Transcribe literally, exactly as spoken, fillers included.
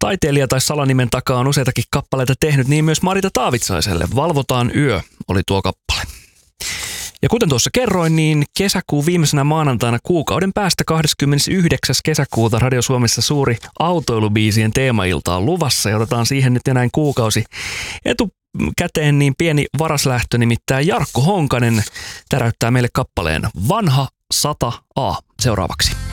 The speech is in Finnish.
Taiteilija tai salanimen takaa on useitakin kappaleita tehnyt, niin myös Marita Taavitsaiselle. Valvotaan yö oli tuo kappale. Ja kuten tuossa kerroin, niin kesäkuun viimeisenä maanantaina kuukauden päästä kahdeskymmenesyhdeksäs kesäkuuta Radio Suomessa suuri autoilubiisien teemailta on luvassa. Ja otetaan siihen nyt enää kuukausi etukäteen niin pieni varaslähtö, nimittäin Jarkko Honkanen täräyttää meille kappaleen Vanha sata A seuraavaksi.